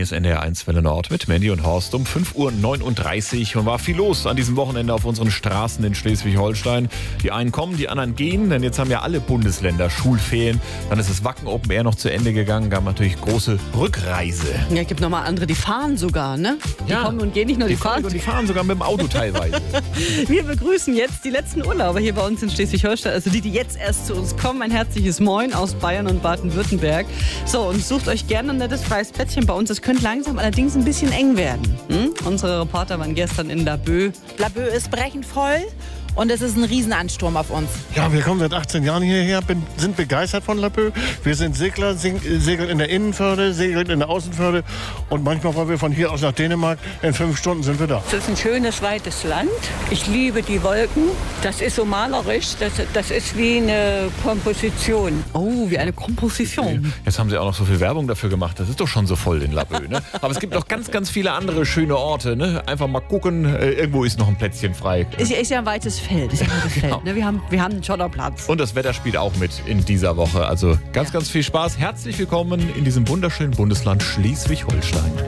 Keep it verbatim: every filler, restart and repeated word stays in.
ist N D R eins Welle Nord mit Mandy und Horst um fünf Uhr neununddreißig und war viel los an diesem Wochenende auf unseren Straßen in Schleswig-Holstein. Die einen kommen, die anderen gehen, denn jetzt haben ja alle Bundesländer Schulferien. Dann ist das Wacken Open Air noch zu Ende gegangen, gab natürlich große Rückreise. Ja, es gibt nochmal andere, die fahren sogar, ne? Die Ja. kommen und gehen nicht nur, die, Die fahren. fahren, die fahren sogar mit dem Auto teilweise. Wir begrüßen jetzt die letzten Urlauber hier bei uns in Schleswig-Holstein, also die, die jetzt erst zu uns kommen. Ein herzliches Moin aus Bayern und Baden-Württemberg. So, und sucht euch gerne ein nettes freies Plätzchen bei uns. Es könnte langsam allerdings ein bisschen eng werden. Hm? Unsere Reporter waren gestern in Laboe. Laboe ist brechend voll und es ist ein Riesenansturm auf uns. Ja, wir kommen seit achtzehn Jahren hierher, bin, sind begeistert von Laboe. Wir sind Segler, sing, segeln in der Innenförde, segeln in der Außenförde und manchmal wollen wir von hier aus nach Dänemark. In fünf Stunden sind wir da. Es ist ein schönes, weites Land. Ich liebe die Wolken. Das ist so malerisch. Das, das ist wie eine Komposition. Oh, wie eine Komposition. Jetzt haben sie auch noch so viel Werbung dafür gemacht. Das ist doch schon so voll in Laboe, ne? Aber es gibt noch ganz, ganz viele andere schöne Orte, ne? Einfach mal gucken, äh, irgendwo ist noch ein Plätzchen frei. Ist, ja- ist ja ein weites Feld. Ist ja ein weites Genau. Feld ne? wir, haben, wir haben einen Schotterplatz. Und das Wetter spielt auch mit in dieser Woche. Also ganz, ganz viel Spaß. Herzlich willkommen in diesem wunderschönen Bundesland Schleswig-Holstein.